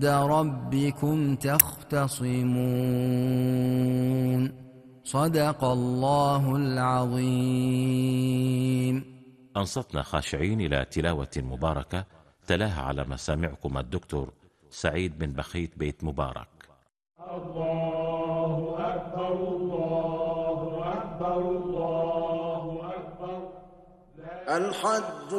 عند ربكم تختصمون صدق الله العظيم. أنصتنا خاشعين إلى تلاوة مباركة تلاها على مسامعكم الدكتور سعيد بن بخيت بيت مبارك. الله أكبر الله أكبر الله أكبر. الحج